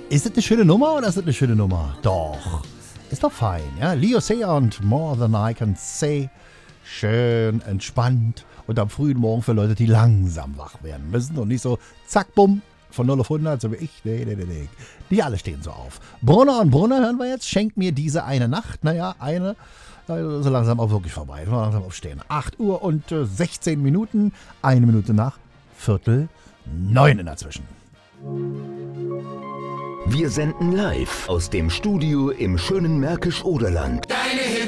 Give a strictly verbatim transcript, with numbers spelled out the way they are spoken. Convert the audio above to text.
Ist das eine schöne Nummer oder ist das eine schöne Nummer? Doch. Ist doch fein, ja. Leo Sayer und More Than I Can Say. Schön, entspannt und am frühen Morgen für Leute, die langsam wach werden müssen und nicht so zack, bumm, von null auf hundert, so wie ich. Nee, nee, nee, nee. Die alle stehen so auf. Brunner und Brunner hören wir jetzt. Schenkt mir diese eine Nacht. Naja, eine, also so langsam auch wirklich vorbei. So langsam aufstehen. acht Uhr und äh, sechzehn Minuten. Eine Minute nach Viertel neun in der Zwischen. Wir senden live aus dem Studio im schönen Märkisch-Oderland. Deine Hits